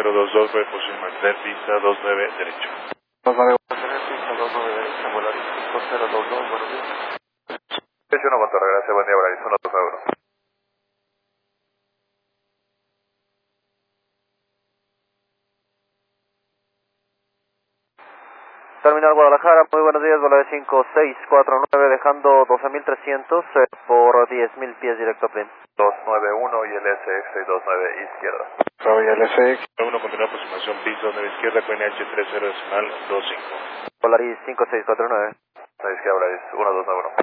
022, voy posición mantener pista 29 derecho. 29 mantener pista 29 derecho, Volaris 5022, buenos días. 1 con torre, gracias, buen día, Volaris 121. Terminal Guadalajara, muy buenos días, Volaris 5649, dejando 12.300 por 10.000 pies directo a PRIM. 291 y el SX629 izquierda. Soy el SX. 1 continúa aproximación pista 9 izquierda, QNH 30 decimal 25. Volaris 5649. La izquierda, Volaris 1291.